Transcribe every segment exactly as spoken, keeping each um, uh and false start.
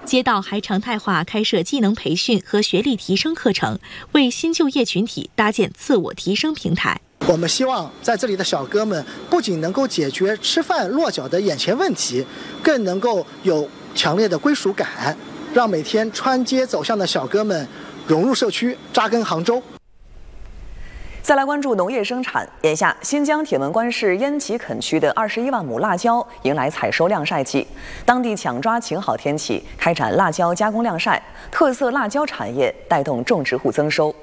街道还常态化开设技能培训和学历提升课程，为新就业群体搭建自我提升平台。 我们希望在这里的小哥们不仅能够解决吃饭落脚的眼前问题，更能够有强烈的归属感，让每天穿街走巷的小哥们融入社区，扎根杭州。 再来关注农业生产。眼下，新疆铁门关市烟岐垦区的二十一万亩辣椒迎来采收晾晒季，当地抢抓晴好天气，开展辣椒加工晾晒，特色辣椒产业带动种植户增收。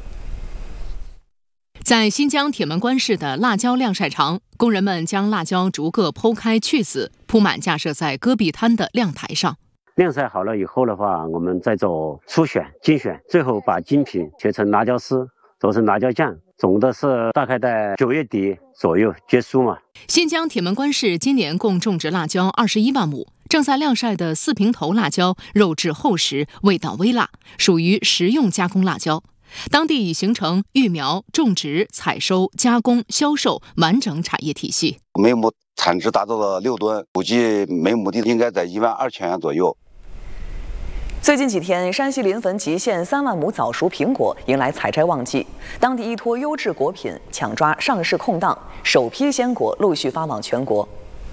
在新疆铁门关市的辣椒晾晒场，工人们将辣椒逐个剖开去籽，铺满架设在戈壁滩的晾台上。 晾晒好了以后的话，我们再做初选、精选，最后把精品切成辣椒丝，做成辣椒酱。总的是大概在九月底左右结束嘛。 新疆铁门关市今年共种植辣椒二十一万亩，正在晾晒的四平头辣椒肉质厚实，味道微辣，属于食用加工辣椒。当地已形成育苗、种植、采收、加工、销售完整产业体系。 每亩产值达到了六吨，估计每亩地应该在一万二千元左右。 最近几天，山西临汾吉县三万亩早熟苹果迎来采摘旺季，当地依托优质果品抢抓上市空档，首批鲜果陆续发往全国。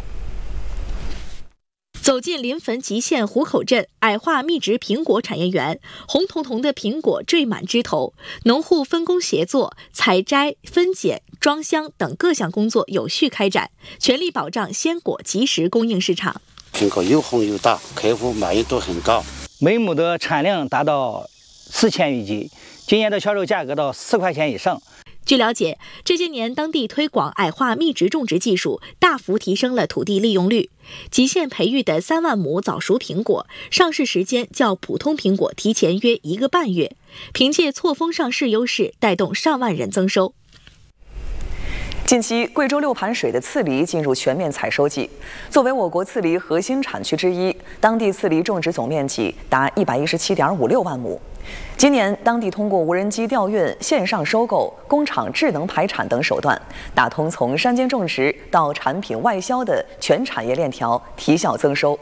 走进临汾吉县湖口镇矮化密植苹果产业园，红彤彤的苹果缀满枝头，农户分工协作，采摘、分拣、装箱等各项工作有序开展，全力保障鲜果及时供应市场。 苹果又红又大，客户满意度很高。 每亩的产量达到四千余斤，今年的销售价格到四块钱以上。 据了解，这些年当地推广矮化密植种植技术，大幅提升了土地利用率。吉县培育的三万亩早熟苹果，上市时间较普通苹果提前约一个半月，凭借错峰上市优势，带动上万人增收。 近期，贵州六盘水的刺梨进入全面采收季。作为我国刺梨核心产区之一，当地刺梨种植总面积达一百一十七点五六万亩。今年，当地通过无人机调运、线上收购、工厂智能排产等手段，打通从山间种植到产品外销的全产业链条，提效增收。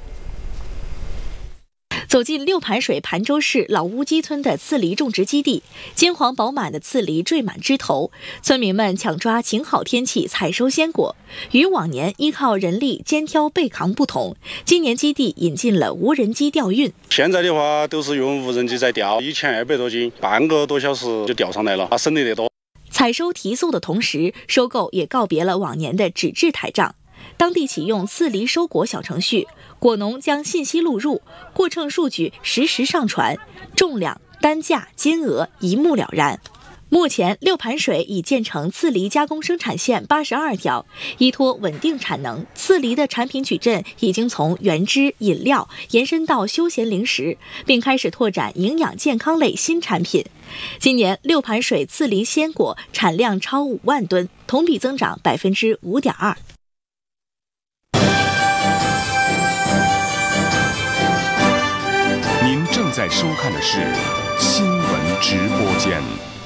走进六盘水盘州市老乌鸡村的刺梨种植基地，金黄饱满的刺梨缀满枝头，村民们抢抓晴好天气采收鲜果。与往年依靠人力肩挑背扛不同，今年基地引进了无人机调运。 现在的话都是用无人机在调，一千二百多斤，半个多小时就调上来了，省力得多。 采收提速的同时，收购也告别了往年的纸质台账。当地启用刺梨收果小程序，果农将信息录入，过程数据实时上传，重量、单价、金额一目了然。目前，六盘水已建成刺梨加工生产线八十二条，依托稳定产能，刺梨的产品矩阵已经从原汁、饮料延伸到休闲零食，并开始拓展营养健康类新产品。今年，六盘水刺梨鲜果产量超五万吨，同比增长百分之五点二。 您正在收看的是新闻直播间。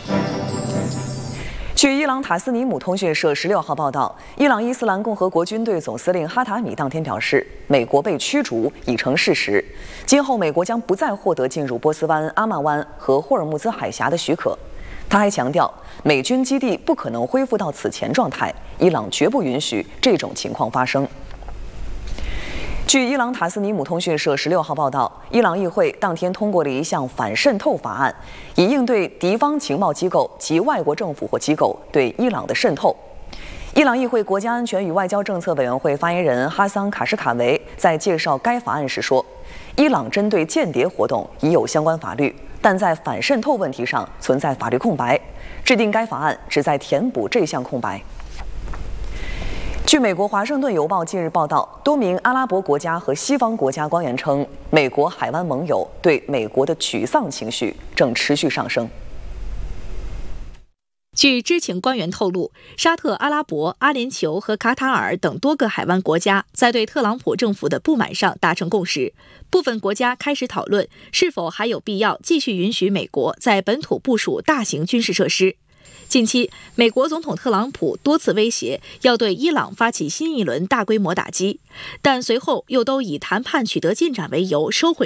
据伊朗塔斯尼姆通讯社十六号报道，伊朗伊斯兰共和国军队总司令哈塔米当天表示，美国被驱逐已成事实，今后美国将不再获得进入波斯湾、阿曼湾和霍尔木兹海峡的许可。他还强调，美军基地不可能恢复到此前状态，伊朗绝不允许这种情况发生。据伊朗塔斯尼姆通讯社十六号报道，伊朗议会当天通过了一项反渗透法案，以应对敌方情报机构及外国政府或机构对伊朗的渗透。伊朗议会国家安全与外交政策委员会发言人哈桑卡什卡维在介绍该法案时说，伊朗针对间谍活动已有相关法律，但在反渗透问题上存在法律空白，制定该法案旨在填补这项空白。据美国《华盛顿邮报》近日报道，多名阿拉伯国家和西方国家官员称，美国海湾盟友对美国的沮丧情绪正持续上升。 据知情官员透露，沙特阿拉伯、阿联酋和卡塔尔等多个海湾国家在对特朗普政府的不满上达成共识，部分国家开始讨论是否还有必要继续允许美国在本土部署大型军事设施。近期，美国总统特朗普多次威胁要对伊朗发起新一轮大规模打击，但随后又都以谈判取得进展为由收回